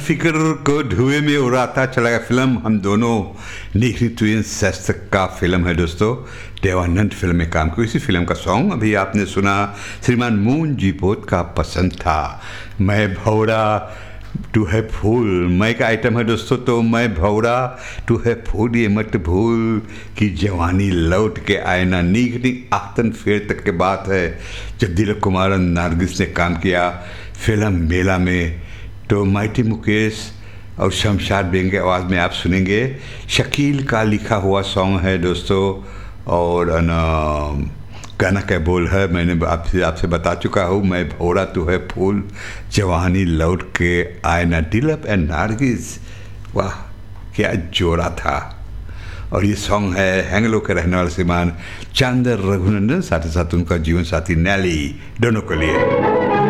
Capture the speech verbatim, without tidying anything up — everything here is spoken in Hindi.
फिक्र को धुएं में उड़ाता चला गया फिल्म हम दोनों निखिल ट्विन शास्त्रक का फिल्म है दोस्तों। देवानंद फिल्म में काम किया। इसी फिल्म का सॉन्ग अभी आपने सुना, श्रीमान मोहन जीपोत का पसंद था। मैं भौरा टू है फूल, मैं का आइटम है दोस्तों। तो मैं भौरा टू है फूल, ये मत भूल कि जवानी लौट के आए ना। नीक नीक आतन फेर तक के बात है जब दिलीप कुमार और नारगिस ने काम किया फिल्म मेला में। तो माइटी मुकेश और शमशाद बेग की आवाज़ में आप सुनेंगे। शकील का लिखा हुआ सॉन्ग है दोस्तों। और गाना का बोल है, मैंने आपसे आपसे बता चुका हूँ, मैं भौरा तू है फूल जवानी लौट के आए ना। दिलीप एंड नारगिस, वाह क्या जोड़ा था। और ये सॉन्ग है हैंगलो के रहने वाले श्रीमान चांदर रघुनंदन, साथ ही साथ उनका जीवन साथी नैली, दोनों के लिए।